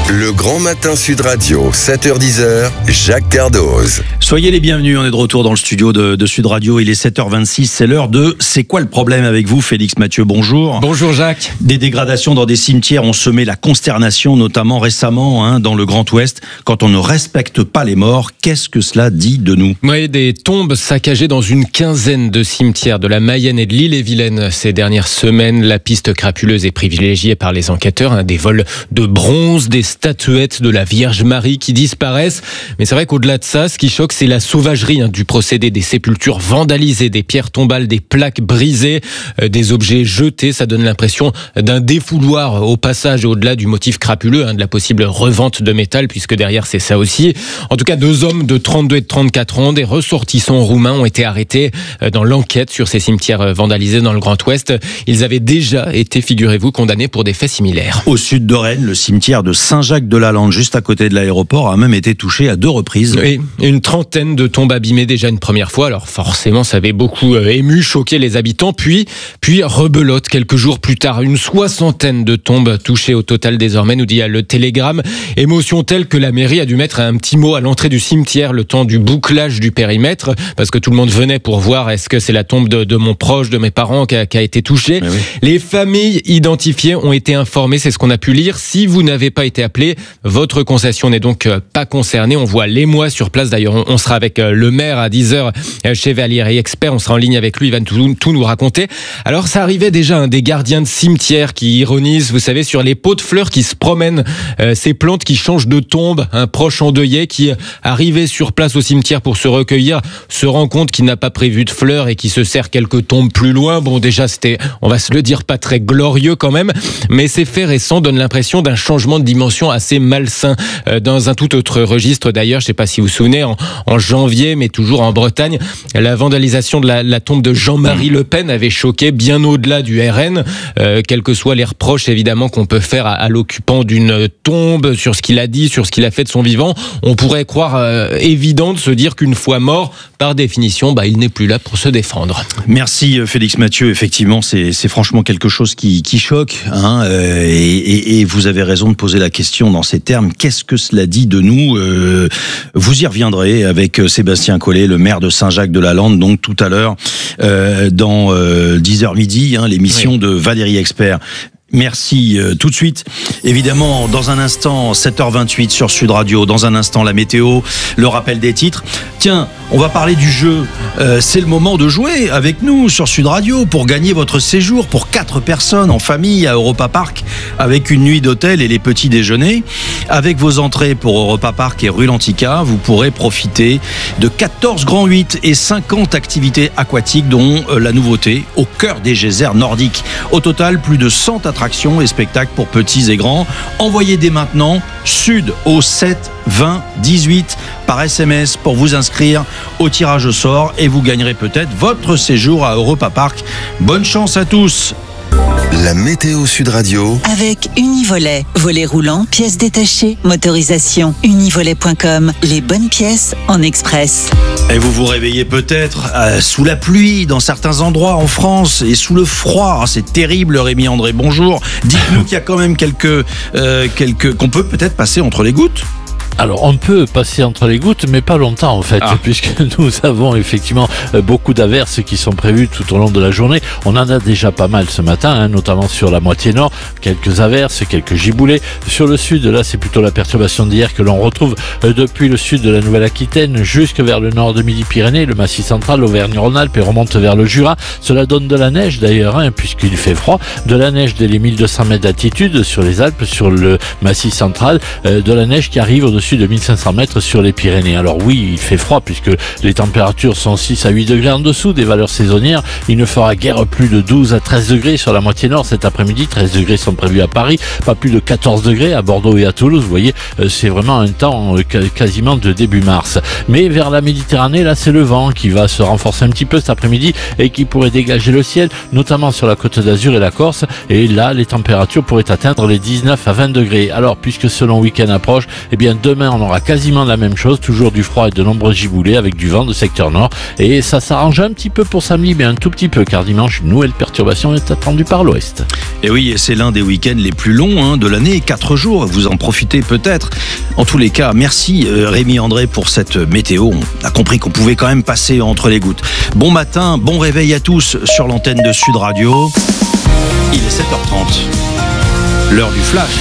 Le Grand Matin Sud Radio, 7h-10h, Jacques Cardoz. Soyez les bienvenus, on est de retour dans le studio de Sud Radio, il est 7h26, c'est l'heure de C'est quoi le problème avec vous, Félix Mathieu, bonjour. Bonjour Jacques. Des dégradations dans des cimetières ont semé la consternation, notamment récemment dans le Grand Ouest. Quand on ne respecte pas les morts, qu'est-ce que cela dit de nous ? Oui, des tombes saccagées dans une quinzaine de cimetières de la Mayenne et de l'Ille-et-Vilaine. Ces dernières semaines, la piste crapuleuse est privilégiée par les enquêteurs. Des vols de bronze, des statuettes de la Vierge Marie qui disparaissent. Mais c'est vrai qu'au-delà de ça, ce qui choque, c'est la sauvagerie du procédé, des sépultures vandalisées, des pierres tombales, des plaques brisées, des objets jetés. Ça donne l'impression d'un défouloir au passage et au-delà du motif crapuleux, de la possible revente de métal, puisque derrière c'est ça aussi. En tout cas, 2 hommes de 32 et de 34 ans, des ressortissants roumains, ont été arrêtés dans l'enquête sur ces cimetières vandalisés dans le Grand Ouest. Ils avaient déjà été, figurez-vous, condamnés pour des faits similaires. Au sud de Rennes, le cimetière de Saint-Jacques-de-la-Lande, juste à côté de l'aéroport, a même été touché à 2 reprises. Oui, une trentaine de tombes abîmées déjà une première fois. Alors forcément, ça avait beaucoup ému, choqué les habitants. Puis rebelote quelques jours plus tard. Une 60aine de tombes touchées au total désormais, nous dit le Télégramme. Émotion telle que la mairie a dû mettre un petit mot à l'entrée du cimetière le temps du bouclage du périmètre, parce que tout le monde venait pour voir est-ce que c'est la tombe de mon proche, de mes parents qui a été touchée. Oui. Les familles identifiées ont été informées, c'est ce qu'on a pu lire. Si vous n'avez pas été appelé, votre concession n'est donc pas concernée. On voit l'émoi sur place. D'ailleurs, on sera avec le maire à 10h chez Valieri Expert. On sera en ligne avec lui, il va tout nous raconter. Alors, ça arrivait déjà des gardiens de cimetière qui ironisent, vous savez, sur les pots de fleurs qui se promènent, ces plantes qui changent de tombe. Un proche endeuillé qui arrivait sur place au cimetière pour se recueillir se rend compte qu'il n'a pas prévu de fleurs et qui se sert quelques tombes plus loin. Bon, déjà, c'était, on va se le dire, pas très glorieux quand même, mais ces faits récents donnent l'impression d'un changement de dimension assez malsain. Dans un tout autre registre d'ailleurs, je ne sais pas si vous vous souvenez, en janvier, mais toujours en Bretagne, la vandalisation de la tombe de Jean-Marie Le Pen avait choqué bien au-delà du RN, quels que soient les reproches évidemment qu'on peut faire à l'occupant d'une tombe, sur ce qu'il a dit, sur ce qu'il a fait de son vivant. On pourrait croire évident de se dire qu'une fois mort, par définition, il n'est plus là pour se défendre. Merci Félix Mathieu, effectivement c'est franchement quelque chose qui choque, et vous avez raison de poser la question dans ces termes. Qu'est-ce que cela dit de nous ? Vous y reviendrez avec Sébastien Collet, le maire de Saint-Jacques-de-la-Lande, donc tout à l'heure dans 10h midi, l'émission de Valérie Expert. Merci. Tout de suite, évidemment, dans un instant, 7h28 sur Sud Radio, dans un instant, la météo, le rappel des titres. Tiens, on va parler du jeu. C'est le moment de jouer avec nous sur Sud Radio pour gagner votre séjour pour 4 personnes en famille à Europa Park, avec une nuit d'hôtel et les petits déjeuners. Avec vos entrées pour Europa Park et rue Lantica, vous pourrez profiter de 14 grands 8 et 50 activités aquatiques, dont la nouveauté au cœur des geysers nordiques. Au total, plus de 100 attractions et spectacles pour petits et grands. Envoyez dès maintenant Sud au 7 20 18 par SMS pour vous inscrire au tirage au sort et vous gagnerez peut-être votre séjour à Europa Park. Bonne chance à tous. La météo Sud Radio avec Univolet. Volet roulant, pièces détachées, motorisation. Univolet.com. Les bonnes pièces en express. Et vous vous réveillez peut-être sous la pluie dans certains endroits en France et sous le froid. C'est terrible, Rémi André, bonjour. Dites-nous qu'il y a quand même quelques qu'on peut peut-être passer entre les gouttes. Alors on peut passer entre les gouttes, mais pas longtemps en fait, puisque nous avons effectivement beaucoup d'averses qui sont prévues tout au long de la journée. On en a déjà pas mal ce matin, notamment sur la moitié nord, quelques averses, quelques giboulées. Sur le sud, là c'est plutôt la perturbation d'hier que l'on retrouve depuis le sud de la Nouvelle-Aquitaine jusque vers le nord de Midi-Pyrénées, le Massif central, l'Auvergne-Rhône-Alpes et remonte vers le Jura. Cela donne de la neige d'ailleurs, puisqu'il fait froid, de la neige dès les 1200 mètres d'altitude sur les Alpes, sur le Massif central, de la neige qui arrive au-dessus de 1500 mètres sur les Pyrénées. Alors oui, il fait froid puisque les températures sont 6 à 8 degrés en dessous des valeurs saisonnières. Il ne fera guère plus de 12 à 13 degrés sur la moitié nord cet après-midi. 13 degrés sont prévus à Paris, pas plus de 14 degrés à Bordeaux et à Toulouse. Vous voyez, c'est vraiment un temps quasiment de début mars. Mais vers la Méditerranée, là c'est le vent qui va se renforcer un petit peu cet après-midi et qui pourrait dégager le ciel, notamment sur la Côte d'Azur et la Corse. Et là, les températures pourraient atteindre les 19 à 20 degrés. Alors, puisque ce long week-end approche, eh bien, Demain, on aura quasiment la même chose, toujours du froid et de nombreux giboulées avec du vent de secteur nord. Et ça s'arrange un petit peu pour samedi, mais un tout petit peu, car dimanche, une nouvelle perturbation est attendue par l'ouest. Et oui, et c'est l'un des week-ends les plus longs de l'année, 4 jours, vous en profitez peut-être. En tous les cas, merci Rémi André pour cette météo. On a compris qu'on pouvait quand même passer entre les gouttes. Bon matin, bon réveil à tous sur l'antenne de Sud Radio. Il est 7h30. L'heure du flash.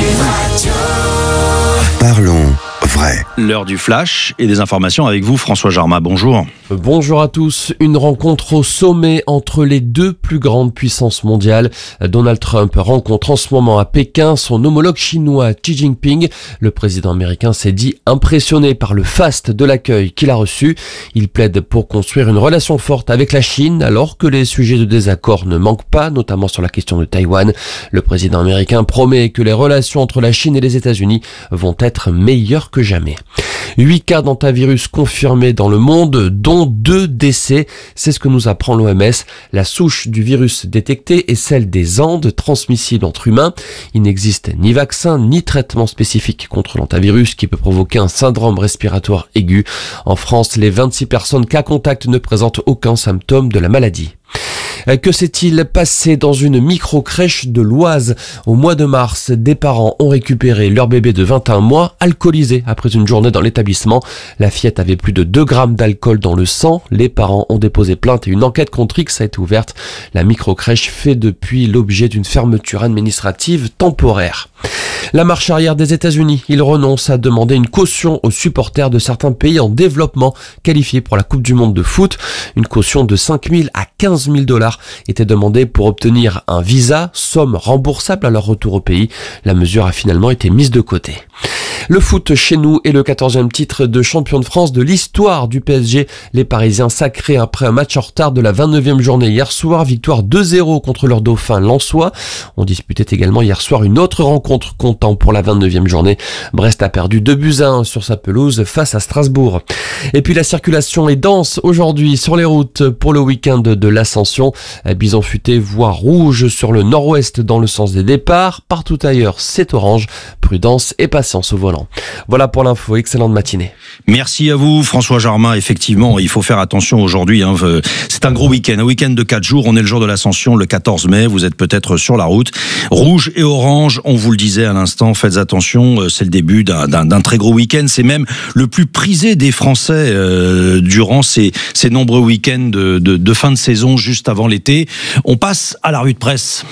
Parlons vrai. L'heure du flash et des informations avec vous, François Jarmat. Bonjour. Bonjour à tous. Une rencontre au sommet entre les deux plus grandes puissances mondiales. Donald Trump rencontre en ce moment à Pékin son homologue chinois Xi Jinping. Le président américain s'est dit impressionné par le faste de l'accueil qu'il a reçu. Il plaide pour construire une relation forte avec la Chine alors que les sujets de désaccord ne manquent pas, notamment sur la question de Taïwan. Le président américain promet que les relations entre la Chine et les États-Unis vont être meilleures que jamais. 8 cas d'hantavirus confirmés dans le monde, dont 2 décès. C'est ce que nous apprend l'OMS. La souche du virus détectée est celle des Andes, transmissible entre humains. Il n'existe ni vaccin ni traitement spécifique contre l'hantavirus qui peut provoquer un syndrome respiratoire aigu. En France, les 26 personnes cas contact ne présentent aucun symptôme de la maladie. Que s'est-il passé dans une micro-crèche de l'Oise? Au mois de mars, des parents ont récupéré leur bébé de 21 mois, alcoolisé après une journée dans l'établissement. La fillette avait plus de 2 grammes d'alcool dans le sang. Les parents ont déposé plainte et une enquête contre X a été ouverte. La micro-crèche fait depuis l'objet d'une fermeture administrative temporaire. La marche arrière des États-Unis, ils renoncent à demander une caution aux supporters de certains pays en développement qualifiés pour la Coupe du Monde de foot. Une caution de 5 000 à 15 000 $ était demandée pour obtenir un visa, somme remboursable à leur retour au pays. La mesure a finalement été mise de côté. Le foot chez nous est le 14e titre de champion de France de l'histoire du PSG. Les Parisiens sacrés après un match en retard de la 29e journée hier soir. Victoire 2-0 contre leur dauphin lensois. On disputait également hier soir une autre rencontre comptant pour la 29e journée. Brest a perdu 2-1 sur sa pelouse face à Strasbourg. Et puis la circulation est dense aujourd'hui sur les routes pour le week-end de l'Ascension. Bison futé, voie rouge sur le nord-ouest dans le sens des départs. Partout ailleurs, c'est orange. Prudence et patience au volant. Voilà pour l'info, excellente matinée. Merci à vous François Jarmat. Effectivement, il faut faire attention aujourd'hui. C'est un gros week-end, un week-end de 4 jours. On est le jour de l'Ascension, le 14 mai. Vous êtes peut-être sur la route. Rouge et orange, on vous le disait à l'instant, faites attention. C'est le début d'un très gros week-end. C'est même le plus prisé des Français durant ces nombreux week-ends de fin de saison, juste avant l'été. On passe à la revue de presse.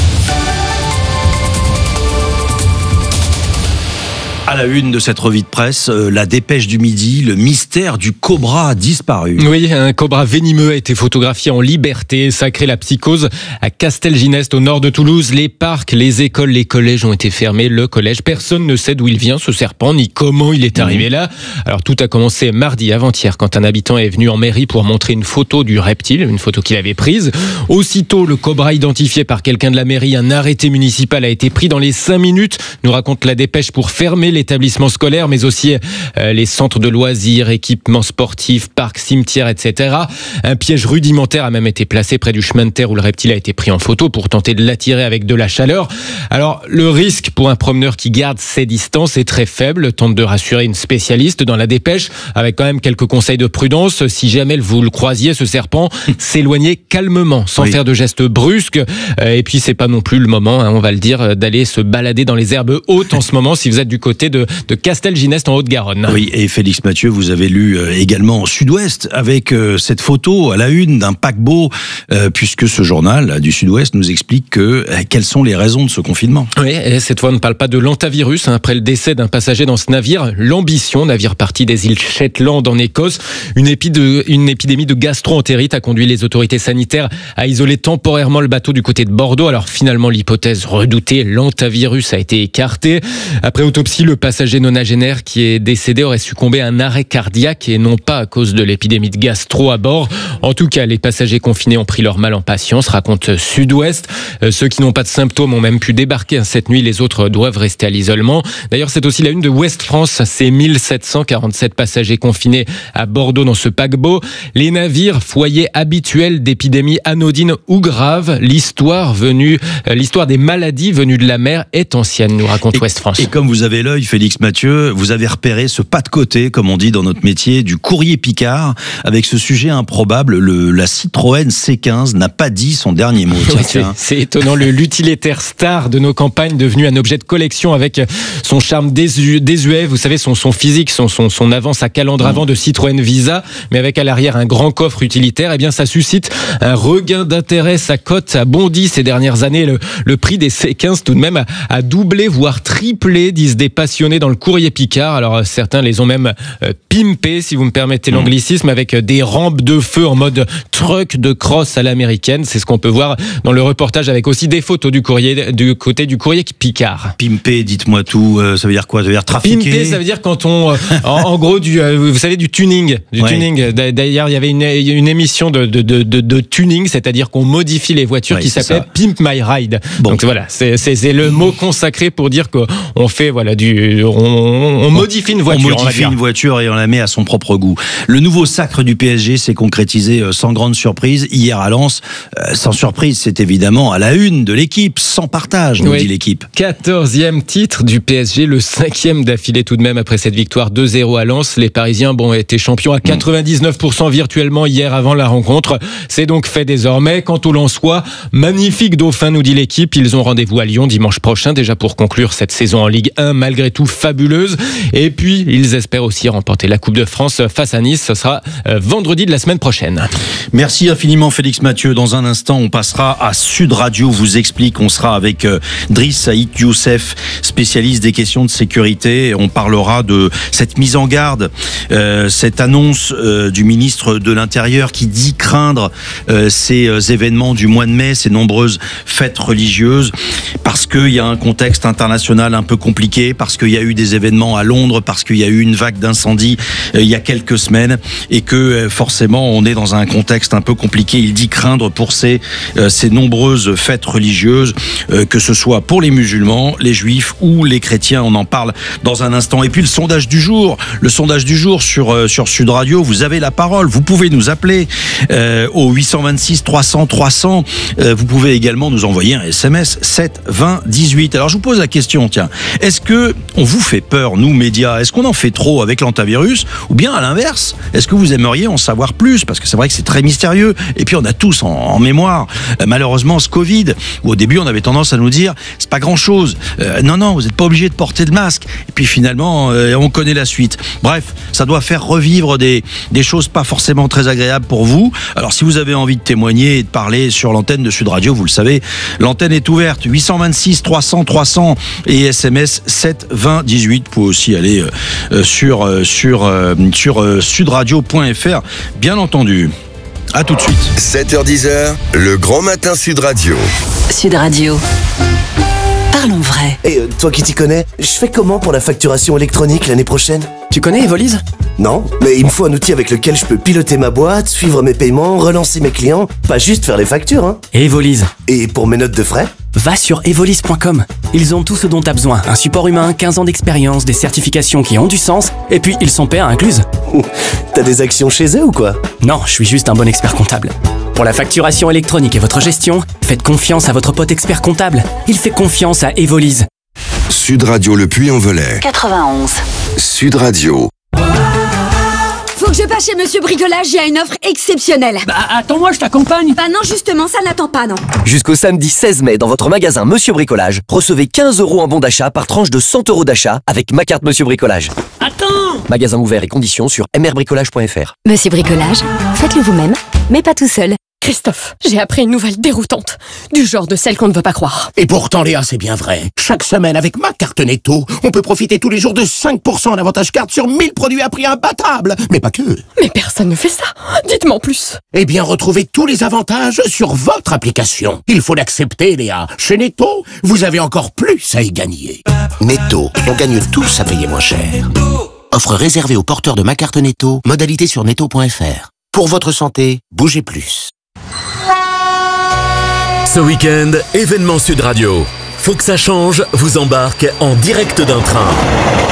À la une de cette revue de presse, la dépêche du midi, le mystère du cobra disparu. Oui, un cobra venimeux a été photographié en liberté. Ça crée la psychose à Castelginest, au nord de Toulouse. Les parcs, les écoles, les collèges ont été fermés. Le collège, personne ne sait d'où il vient, ce serpent, ni comment il est arrivé là. Alors tout a commencé mardi avant-hier, quand un habitant est venu en mairie pour montrer une photo du reptile, une photo qu'il avait prise. Aussitôt, le cobra identifié par quelqu'un de la mairie, un arrêté municipal a été pris dans les 5 minutes, nous raconte la dépêche, pour fermer l'établissement scolaire, mais aussi les centres de loisirs, équipements sportifs, parcs, cimetières, etc. Un piège rudimentaire a même été placé près du chemin de terre où le reptile a été pris en photo pour tenter de l'attirer avec de la chaleur. Alors, le risque pour un promeneur qui garde ses distances est très faible, tente de rassurer une spécialiste dans la dépêche, avec quand même quelques conseils de prudence. Si jamais vous le croisiez, ce serpent, s'éloignez calmement, sans faire de gestes brusques. Et puis, c'est pas non plus le moment, on va le dire, d'aller se balader dans les herbes hautes en ce moment, si vous êtes du côté de Castelginest en Haute-Garonne. Oui, et Félix Mathieu, vous avez lu également Sud-Ouest avec cette photo à la une d'un paquebot, puisque ce journal du Sud-Ouest nous explique quelles sont les raisons de ce confinement. Oui, et cette fois on ne parle pas de l'hantavirus, après le décès d'un passager dans ce navire, l'Ambition, navire parti des îles Shetland en Écosse. Une épidémie de gastro-entérite a conduit les autorités sanitaires à isoler temporairement le bateau du côté de Bordeaux. Alors finalement, l'hypothèse redoutée, l'hantavirus, a été écartée. Après autopsie, le passager nonagénaire qui est décédé aurait succombé à un arrêt cardiaque et non pas à cause de l'épidémie de gastro à bord. En tout cas, les passagers confinés ont pris leur mal en patience, raconte Sud-Ouest. Ceux qui n'ont pas de symptômes ont même pu débarquer cette nuit. Les autres doivent rester à l'isolement. D'ailleurs, c'est aussi la une de Ouest France. C'est 1747 passagers confinés à Bordeaux dans ce paquebot. Les navires, foyer habituel d'épidémies anodines ou graves. L'histoire des maladies venues de la mer est ancienne, nous raconte Ouest France. Et comme vous avez l'œil, œil, Félix Mathieu, vous avez repéré ce pas de côté, comme on dit dans notre métier, du courrier Picard, avec ce sujet improbable, la Citroën C15 n'a pas dit son dernier mot. C'est étonnant, l'utilitaire star de nos campagnes, devenu un objet de collection avec son charme désuet, vous savez, son physique, son avance à calandre avant de Citroën Visa, mais avec à l'arrière un grand coffre utilitaire, eh bien ça suscite un regain d'intérêt. Sa cote a bondi ces dernières années. Le prix des C15 tout de même a doublé, voire triplé, disent des passionnés dans le courrier Picard. Alors certains les ont même pimpés, si vous me permettez l'anglicisme, avec des rampes de feu en mode truck de cross à l'américaine. C'est ce qu'on peut voir dans le reportage, avec aussi des photos du côté du courrier Picard. Pimper, dites-moi tout, ça veut dire quoi? Ça veut dire trafiquer? Pimper, ça veut dire quand on, en gros, vous savez, du tuning. Tuning. D'ailleurs, il y avait une émission de tuning, c'est-à-dire qu'on modifie les voitures, qui s'appelait Pimp My Ride. Bon. Donc voilà, c'est le mot consacré pour dire qu'on fait on modifie une voiture. On modifie une voiture et on la met à son propre goût. Le nouveau sacre du PSG s'est concrétisé sans grande surprise hier à Lens. Sans surprise, c'est évidemment à la une de l'équipe, sans partage, nous dit l'équipe. 14e titre du PSG, le 5e d'affilée tout de même après cette victoire 2-0 à Lens. Les Parisiens étaient champions à 99% virtuellement hier avant la rencontre. C'est donc fait désormais. Quant aux Lensois, magnifique dauphin, nous dit l'équipe. Ils ont rendez-vous à Lyon dimanche prochain, déjà pour conclure cette saison en Ligue 1, malgré tout fabuleuse. Et puis, ils espèrent aussi remporter la Coupe de France face à Nice. Ce sera vendredi de la semaine prochaine. Merci infiniment, Félix Mathieu. Dans un instant, on passera à Sud Radio vous explique. On sera avec Driss Saïd Youssef, spécialiste des questions de sécurité. On parlera de cette mise en garde, cette annonce du ministre de l'Intérieur qui dit craindre ces événements du mois de mai, ces nombreuses fêtes religieuses, parce qu'il y a un contexte international un peu compliqué, parce qu'il y a eu des événements à Londres, parce qu'il y a eu une vague d'incendie il y a quelques semaines, et que forcément on est dans un contexte un peu compliqué. Il dit craindre pour ces nombreuses fêtes religieuses, que ce soit pour les musulmans, les juifs ou les chrétiens. On en parle dans un instant. Et puis le sondage du jour sur Sud Radio. Vous avez la parole, vous pouvez nous appeler au 826 300 300. Vous pouvez également nous envoyer un SMS 7 20 18. Alors je vous pose la question, tiens, est-ce que on vous fait peur, nous médias? Est-ce qu'on en fait trop avec l'antivirus, ou bien à l'inverse, est-ce que vous aimeriez en savoir plus? Parce que c'est vrai que c'est très mystérieux. Et puis on a tous en mémoire malheureusement ce Covid, où au début on avait tendance à nous dire c'est pas grand chose, non, vous n'êtes pas obligé de porter de masque, et puis finalement on connaît la suite. Bref, ça doit faire revivre des choses pas forcément très agréables pour vous. Alors si vous avez envie de témoigner et de parler sur l'antenne de Sud Radio, vous le savez, l'antenne est ouverte, 826 300 300 et SMS 7 20 18. Vous pouvez aussi aller sur sudradio.fr, bien entendu. À tout de suite. 7h10, le grand matin Sud Radio. Sud Radio. Parlons vrai. Et toi qui t'y connais, je fais comment pour la facturation électronique l'année prochaine? Tu connais Evolise? Non, mais il me faut un outil avec lequel je peux piloter ma boîte, suivre mes paiements, relancer mes clients, pas juste faire les factures, hein. Evolise. Et pour mes notes de frais? Va sur evolise.com. Ils ont tout ce dont tu as besoin. Un support humain, 15 ans d'expérience, des certifications qui ont du sens, et puis ils sont PA incluses. T'as des actions chez eux ou quoi? Non, je suis juste un bon expert comptable. Pour la facturation électronique et votre gestion, faites confiance à votre pote expert comptable. Il fait confiance à Evolise. Sud Radio Le Puy-en-Velay. 91. Sud Radio. Faut que je passe chez Monsieur Bricolage, il y a une offre exceptionnelle. Bah attends-moi, je t'accompagne. Bah non, justement, ça n'attend pas, non. Jusqu'au samedi 16 mai, dans votre magasin Monsieur Bricolage, recevez 15 € en bon d'achat par tranche de 100 € d'achat avec ma carte Monsieur Bricolage. Attends! Magasin ouvert et conditions sur mrbricolage.fr. Monsieur Bricolage, faites-le vous-même, mais pas tout seul. Christophe, j'ai appris une nouvelle déroutante. Du genre de celle qu'on ne veut pas croire. Et pourtant, Léa, c'est bien vrai. Chaque semaine, avec ma carte Netto, on peut profiter tous les jours de 5% d'avantage carte sur 1000 produits à prix imbattable. Mais pas que. Mais personne ne fait ça. Dites-moi en plus. Eh bien, retrouvez tous les avantages sur votre application. Il faut l'accepter, Léa. Chez Netto, vous avez encore plus à y gagner. Netto, on gagne tous à payer moins cher. Offre réservée aux porteurs de ma carte Netto. Modalité sur netto.fr. Pour votre santé, bougez plus. Ce week-end, événement Sud Radio. Faut que ça change vous embarque en direct d'un train.